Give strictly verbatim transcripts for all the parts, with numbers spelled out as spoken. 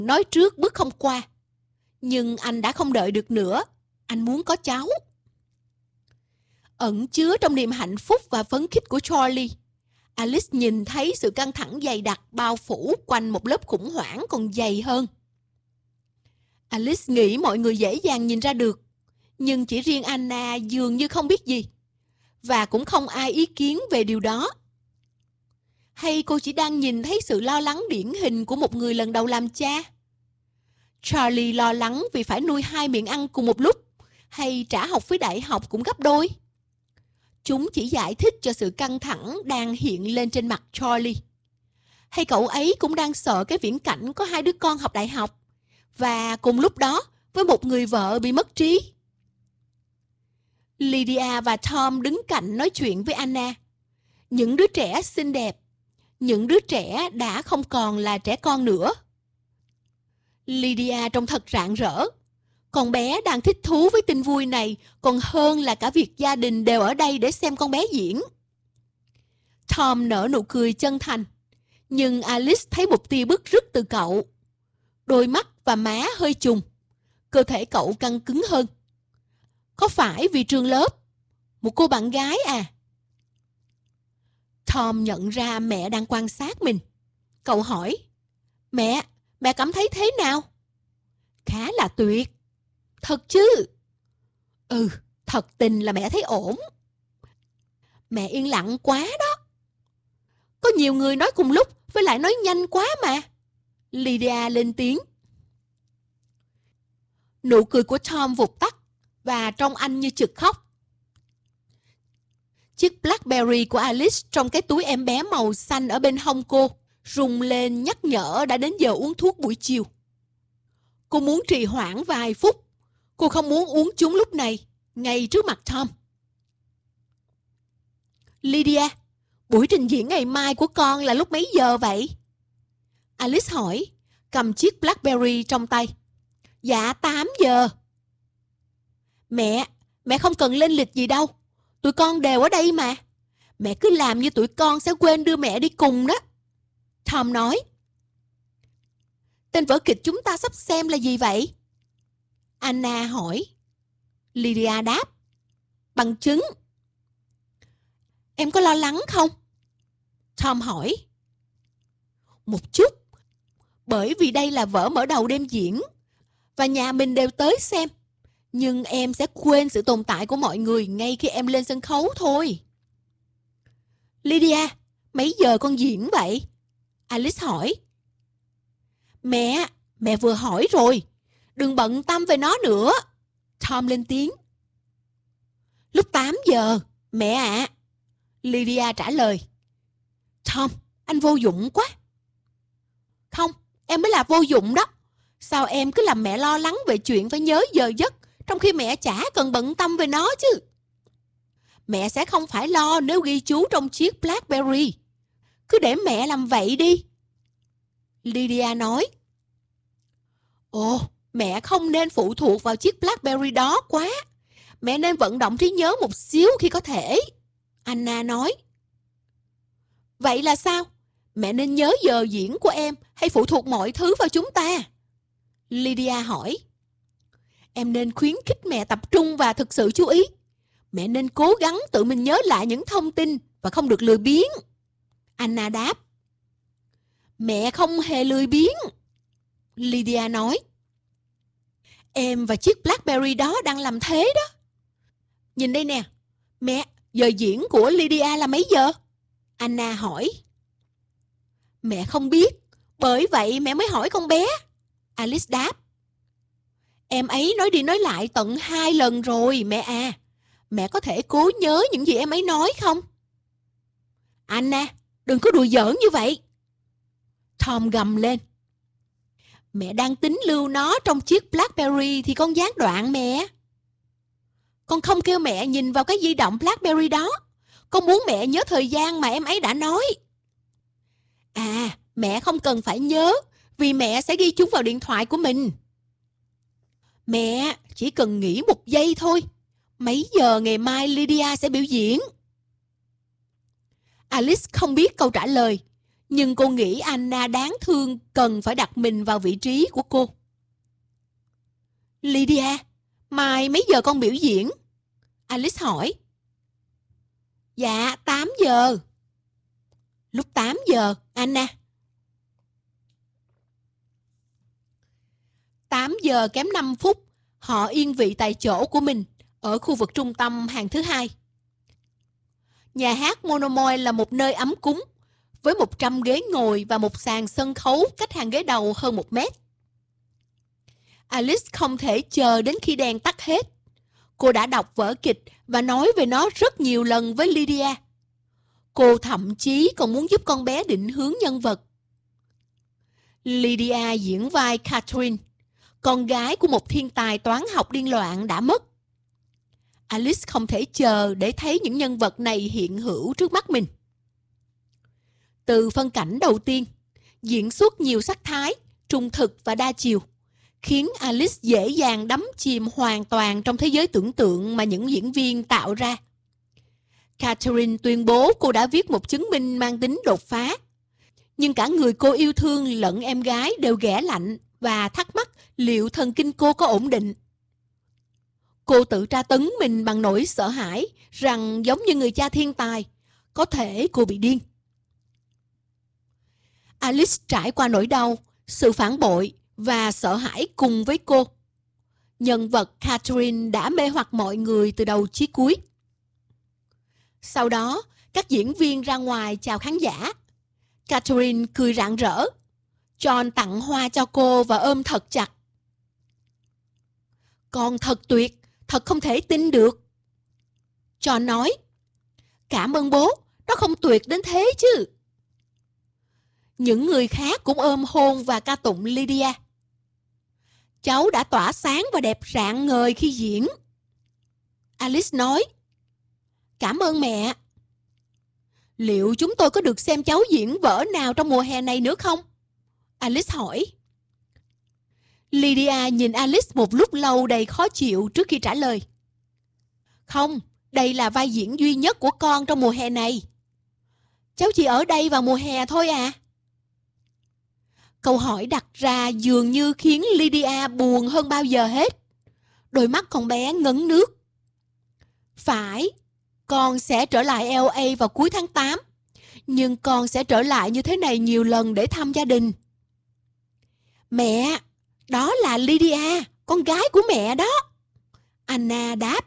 nói trước bước không qua. Nhưng anh đã không đợi được nữa. Anh muốn có cháu. Ẩn chứa trong niềm hạnh phúc và phấn khích của Charlie, Alice nhìn thấy sự căng thẳng dày đặc bao phủ quanh một lớp khủng hoảng còn dày hơn. Alice nghĩ mọi người dễ dàng nhìn ra được, nhưng chỉ riêng Anna dường như không biết gì, và cũng không ai ý kiến về điều đó. Hay cô chỉ đang nhìn thấy sự lo lắng điển hình của một người lần đầu làm cha? Charlie lo lắng vì phải nuôi hai miệng ăn cùng một lúc, hay trả học phí đại học cũng gấp đôi? Chúng chỉ giải thích cho sự căng thẳng đang hiện lên trên mặt Charlie. Hay cậu ấy cũng đang sợ cái viễn cảnh có hai đứa con học đại học, và cùng lúc đó với một người vợ bị mất trí? Lydia và Tom đứng cạnh nói chuyện với Anna. Những đứa trẻ xinh đẹp, những đứa trẻ đã không còn là trẻ con nữa. Lydia trông thật rạng rỡ. Con bé đang thích thú với tin vui này còn hơn là cả việc gia đình đều ở đây để xem con bé diễn. Tom nở nụ cười chân thành, nhưng Alice thấy một tia bứt rứt từ cậu. Đôi mắt và má hơi trùng, cơ thể cậu căng cứng hơn. Có phải vì trường lớp? Một cô bạn gái à? Tom nhận ra mẹ đang quan sát mình. Cậu hỏi, Mẹ, mẹ cảm thấy thế nào? Khá là tuyệt. Thật chứ? Ừ, thật tình là mẹ thấy ổn. Mẹ yên lặng quá đó. Có nhiều người nói cùng lúc, với lại nói nhanh quá mà. Lydia lên tiếng. Nụ cười của Tom vụt tắt, và trông anh như chực khóc. Chiếc Blackberry của Alice trong cái túi em bé màu xanh ở bên hông cô rung lên nhắc nhở đã đến giờ uống thuốc buổi chiều. Cô muốn trì hoãn vài phút. Cô không muốn uống chúng lúc này, ngay trước mặt Tom. Lydia, buổi trình diễn ngày mai của con là lúc mấy giờ vậy? Alice hỏi, cầm chiếc Blackberry trong tay. Dạ, tám giờ. Mẹ, mẹ không cần lên lịch gì đâu. Tụi con đều ở đây mà. Mẹ cứ làm như tụi con sẽ quên đưa mẹ đi cùng đó. Tom nói. Tên vở kịch chúng ta sắp xem là gì vậy? Anna hỏi. Lydia đáp. Bằng chứng. Em có lo lắng không? Tom hỏi. Một chút. Bởi vì đây là vở mở đầu đêm diễn, và nhà mình đều tới xem. Nhưng em sẽ quên sự tồn tại của mọi người ngay khi em lên sân khấu thôi. Lydia, mấy giờ con diễn vậy? Alice hỏi. Mẹ, mẹ vừa hỏi rồi. Đừng bận tâm về nó nữa. Tom lên tiếng. Lúc tám giờ, mẹ ạ. À. Lydia trả lời. Tom, anh vô dụng quá. Không, em mới là vô dụng đó. Sao em cứ làm mẹ lo lắng về chuyện phải nhớ giờ giấc, trong khi mẹ chả cần bận tâm về nó chứ. Mẹ sẽ không phải lo nếu ghi chú trong chiếc Blackberry. Cứ để mẹ làm vậy đi. Lydia nói. Ồ, mẹ không nên phụ thuộc vào chiếc Blackberry đó quá. Mẹ nên vận động trí nhớ một xíu khi có thể. Anna nói. Vậy là sao? Mẹ nên nhớ giờ diễn của em hay phụ thuộc mọi thứ vào chúng ta? Lydia hỏi. Em nên khuyến khích mẹ tập trung và thực sự chú ý. Mẹ nên cố gắng tự mình nhớ lại những thông tin và không được lười biếng. Anna đáp. Mẹ không hề lười biếng. Lydia nói. Em và chiếc Blackberry đó đang làm thế đó. Nhìn đây nè. Mẹ, giờ diễn của Lydia là mấy giờ? Anna hỏi. Mẹ không biết, bởi vậy mẹ mới hỏi con bé. Alice đáp. Em ấy nói đi nói lại tận hai lần rồi, mẹ à. Mẹ có thể cố nhớ những gì em ấy nói không? Anna, đừng có đùa giỡn như vậy. Tom gầm lên. Mẹ đang tính lưu nó trong chiếc Blackberry thì con gián đoạn mẹ. Con không kêu mẹ nhìn vào cái di động Blackberry đó. Con muốn mẹ nhớ thời gian mà em ấy đã nói. À, mẹ không cần phải nhớ, vì mẹ sẽ ghi chúng vào điện thoại của mình. Mẹ chỉ cần nghĩ một giây thôi. Mấy giờ ngày mai Lydia sẽ biểu diễn? Alice không biết câu trả lời, Nhưng cô nghĩ Anna đáng thương cần phải đặt mình vào vị trí của cô. Lydia, mai mấy giờ con biểu diễn? Alice hỏi. Dạ, tám giờ. Lúc tám giờ, Anna. tám giờ kém năm phút, họ yên vị tại chỗ của mình ở khu vực trung tâm hàng thứ hai. Nhà hát Monomoy là một nơi ấm cúng, với một trăm ghế ngồi và một sàn sân khấu cách hàng ghế đầu hơn một mét. Alice không thể chờ đến khi đèn tắt hết. Cô đã đọc vở kịch và nói về nó rất nhiều lần với Lydia. Cô thậm chí còn muốn giúp con bé định hướng nhân vật. Lydia diễn vai Catherine, con gái của một thiên tài toán học điên loạn đã mất. Alice không thể chờ để thấy những nhân vật này hiện hữu trước mắt mình. Từ phân cảnh đầu tiên, diễn xuất nhiều sắc thái, trung thực và đa chiều, khiến Alice dễ dàng đắm chìm hoàn toàn trong thế giới tưởng tượng mà những diễn viên tạo ra. Catherine tuyên bố cô đã viết một chứng minh mang tính đột phá, nhưng cả người cô yêu thương lẫn em gái đều ghẻ lạnh và thắc mắc liệu thần kinh cô có ổn định. Cô tự tra tấn mình bằng nỗi sợ hãi rằng giống như người cha thiên tài, có thể cô bị điên. Alice trải qua nỗi đau, sự phản bội và sợ hãi cùng với cô. Nhân vật Catherine đã mê hoặc mọi người từ đầu chí cuối. Sau đó, các diễn viên ra ngoài chào khán giả. Catherine cười rạng rỡ. John tặng hoa cho cô và ôm thật chặt. Con thật tuyệt, thật không thể tin được. John nói. Cảm ơn bố, nó không tuyệt đến thế chứ. Những người khác cũng ôm hôn và ca tụng Lydia. Cháu đã tỏa sáng và đẹp rạng ngời khi diễn. Alice nói. Cảm ơn mẹ. Liệu chúng tôi có được xem cháu diễn vở nào trong mùa hè này nữa không? Alice hỏi. Lydia nhìn Alice một lúc lâu đầy khó chịu trước khi trả lời. Không, đây là vai diễn duy nhất của con trong mùa hè này. Cháu chỉ ở đây vào mùa hè thôi à? Câu hỏi đặt ra dường như khiến Lydia buồn hơn bao giờ hết. Đôi mắt con bé ngấn nước. Phải, con sẽ trở lại L A vào cuối tháng tám. Nhưng con sẽ trở lại như thế này nhiều lần để thăm gia đình. Mẹ, đó là Lydia, con gái của mẹ đó. Anna đáp.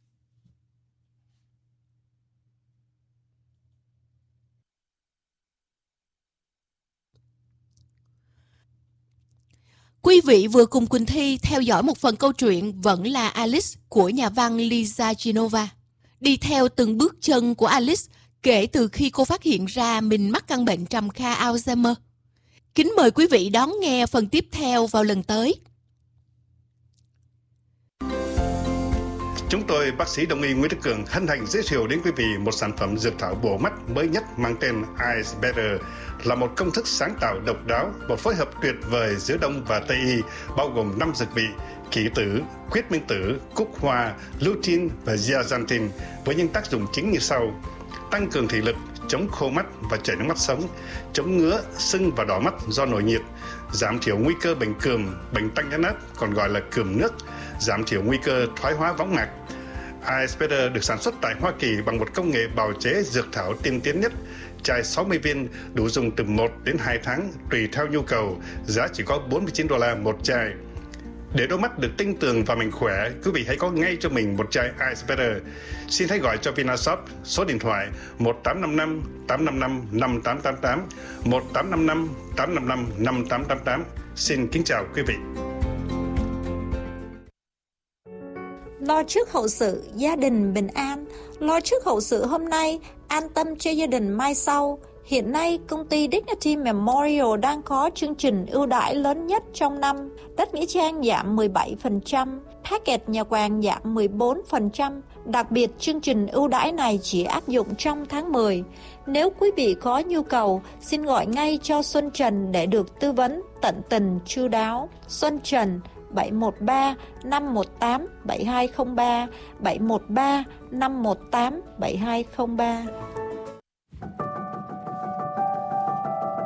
Quý vị vừa cùng Quỳnh Thi theo dõi một phần câu chuyện Vẫn là Alice của nhà văn Lisa Genova. Đi theo từng bước chân của Alice kể từ khi cô phát hiện ra mình mắc căn bệnh trầm kha Alzheimer. Kính mời quý vị đón nghe phần tiếp theo vào lần tới. Chúng tôi, bác sĩ Đông y Nguyễn Đức Cường, hân hạnh giới thiệu đến quý vị một sản phẩm dược thảo bổ mắt mới nhất mang tên Eyes Better, là một công thức sáng tạo độc đáo, một phối hợp tuyệt vời giữa Đông và Tây y, bao gồm năm dược vị: kỷ tử, quyết minh tử, cúc hoa, lutein và zeaxanthin, với những tác dụng chính như sau: tăng cường thị lực, chống khô mắt và chảy nước mắt sống, chống ngứa, sưng và đỏ mắt do nổi nhiệt, giảm thiểu nguy cơ bệnh cườm, bệnh tăng nhãn áp còn gọi là cườm nước, giảm thiểu nguy cơ thoái hóa võng mạc. Eyes Better được sản xuất tại Hoa Kỳ bằng một công nghệ bào chế dược thảo tiên tiến nhất. Chai sáu mươi viên, đủ dùng từ một đến hai tháng tùy theo nhu cầu, giá chỉ có bốn mươi chín đô la một chai. Để đôi mắt được tinh tường và mạnh khỏe, quý vị hãy có ngay cho mình một chai Eyes Better. Xin hãy gọi cho Vinashop số điện thoại một tám năm năm tám năm năm năm tám tám tám, một tám năm năm tám năm năm năm tám tám tám. Xin kính chào quý vị. Lo trước hậu sự, gia đình bình an. Lo trước hậu sự hôm nay, an tâm cho gia đình mai sau. Hiện nay, công ty Dignity Memorial đang có chương trình ưu đãi lớn nhất trong năm. Đất Nghĩa Trang giảm mười bảy phần trăm, package nhà quàng giảm mười bốn phần trăm. Đặc biệt, chương trình ưu đãi này chỉ áp dụng trong tháng mười. Nếu quý vị có nhu cầu, xin gọi ngay cho Xuân Trần để được tư vấn tận tình chu đáo. Xuân Trần bảy một ba năm một tám bảy hai không ba, bảy một ba năm một tám bảy hai không ba.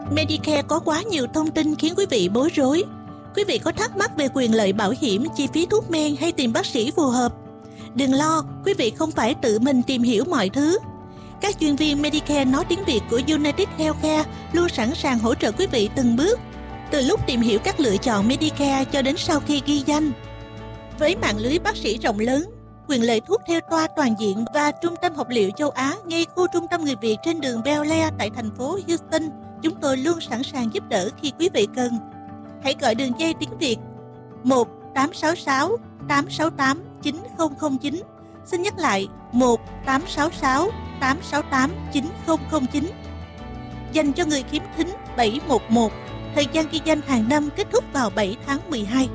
Medicare có quá nhiều thông tin khiến quý vị bối rối. Quý vị có thắc mắc về quyền lợi bảo hiểm, chi phí thuốc men hay tìm bác sĩ phù hợp? Đừng lo, quý vị không phải tự mình tìm hiểu mọi thứ. Các chuyên viên Medicare nói tiếng Việt của United Healthcare luôn sẵn sàng hỗ trợ quý vị từng bước, từ lúc tìm hiểu các lựa chọn Medicare cho đến sau khi ghi danh. Với mạng lưới bác sĩ rộng lớn, quyền lợi thuốc theo toa toàn diện và trung tâm học liệu châu Á ngay khu trung tâm người Việt trên đường Bel Air tại thành phố Houston, chúng tôi luôn sẵn sàng giúp đỡ khi quý vị cần. Hãy gọi đường dây tiếng Việt một tám sáu sáu tám sáu tám chín không không chín. Xin nhắc lại một tám sáu sáu tám sáu tám chín không không chín. Dành cho người khiếm thính bảy một một. Thời gian ghi danh hàng năm kết thúc vào bảy tháng mười hai.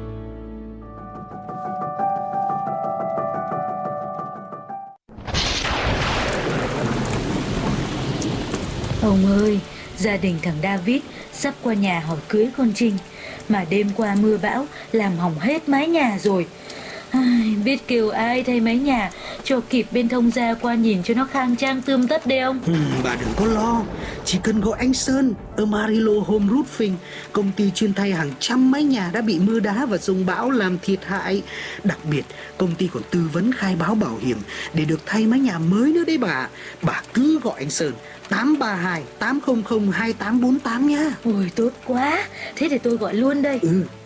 Ông ơi, gia đình thằng David sắp qua nhà hỏi cưới con Trinh, mà đêm qua mưa bão làm hỏng hết mái nhà rồi. Ai, biết kêu ai thay mái nhà cho kịp bên thông gia qua nhìn cho nó khang trang tươm tất đấy ông. Ừ, bà đừng có lo, chỉ cần gọi anh Sơn ở Marilo Home Roofing, công ty chuyên thay hàng trăm mái nhà đã bị mưa đá và dông bão làm thiệt hại. Đặc biệt, công ty còn tư vấn khai báo bảo hiểm để được thay mái nhà mới nữa đấy bà. Bà cứ gọi anh Sơn tám ba hai tám không không hai tám bốn tám nhá. Ôi tốt quá, thế để tôi gọi luôn đây. Ừ.